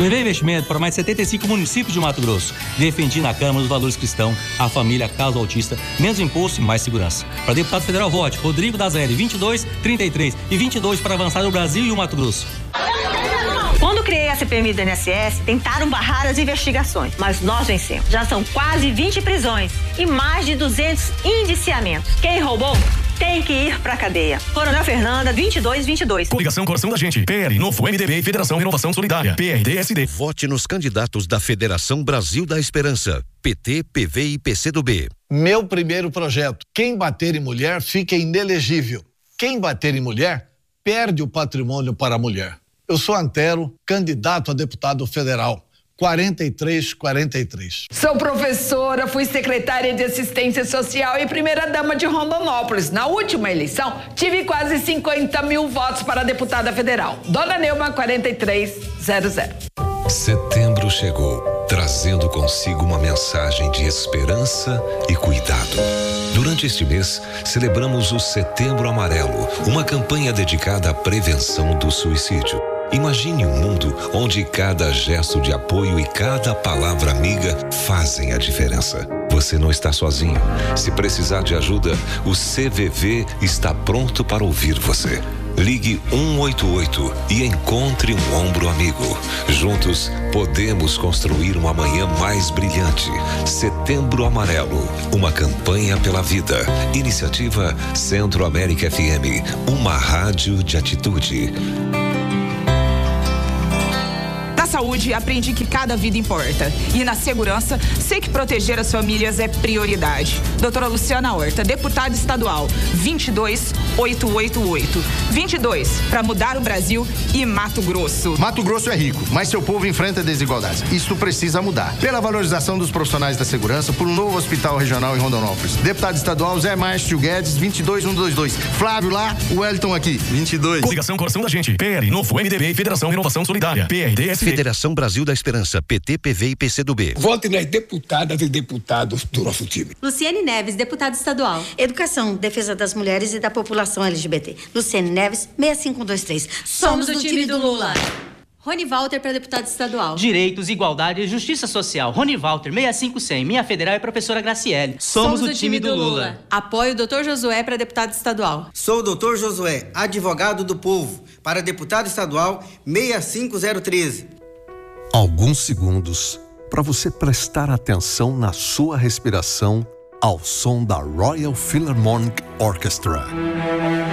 Levei investimento para mais 75 municípios de Mato Grosso. Defendi na Câmara os valores cristãos, a família, a causa autista, menos imposto e mais segurança. Para deputado federal, vote Rodrigo Dazelli, 22, 33 e 22 para avançar no Brasil e o Mato Grosso. Quando criei a CPMI do INSS, tentaram barrar as investigações, mas nós vencemos. Já são quase 20 prisões e mais de 200 indiciamentos. Quem roubou tem que ir pra cadeia. Coronel Fernanda, 2222. Coligação Coração da Gente. PL, Novo, MDB e Federação Renovação Solidária. PRD-SD. Vote nos candidatos da Federação Brasil da Esperança. PT, PV e PCdoB. Meu primeiro projeto. Quem bater em mulher fica inelegível. Quem bater em mulher perde o patrimônio para a mulher. Eu sou Antero, candidato a deputado federal. 4343. Sou professora, fui secretária de assistência social e primeira-dama de Rondonópolis. Na última eleição, tive quase 50 mil votos para deputada federal. Dona Neuma, 4300. Setembro chegou, trazendo consigo uma mensagem de esperança e cuidado. Durante este mês, celebramos o Setembro Amarelo, uma campanha dedicada à prevenção do suicídio. Imagine um mundo onde cada gesto de apoio e cada palavra amiga fazem a diferença. Você não está sozinho. Se precisar de ajuda, o CVV está pronto para ouvir você. Ligue 188 e encontre um ombro amigo. Juntos, podemos construir um amanhã mais brilhante. Setembro Amarelo, uma campanha pela vida. Iniciativa Centro-América FM, uma rádio de atitude. Na saúde, aprendi que cada vida importa. E na segurança, sei que proteger as famílias é prioridade. Doutora Luciana Horta, deputada estadual, 22888. 22, para mudar o Brasil e Mato Grosso. Mato Grosso é rico, mas seu povo enfrenta desigualdades. Isso precisa mudar. Pela valorização dos profissionais da segurança, por um novo hospital regional em Rondonópolis. Deputado estadual Zé Márcio Guedes, 22122. Flávio lá, o Wellington aqui, 22. Coligação Coração da Gente. PL, Novo, MDB e Federação Renovação Solidária. PRD-SD. Federação Brasil da Esperança, PT, PV e PCdoB. Vote nas deputadas e deputados do nosso time. Luciane Neves, deputada estadual. Educação, defesa das mulheres e da população LGBT. Luciane Neves, 65123. Somos do time do Lula. Rony Walter para deputado estadual. Direitos, igualdade e justiça social. Rony Walter, 65100. Minha federal é professora Graciele. Somos do time do Lula. Apoio o Dr. Josué para deputado estadual. Sou o Dr. Josué, advogado do povo, para deputado estadual 65013. Alguns segundos para você prestar atenção na sua respiração ao som da Royal Philharmonic Orchestra.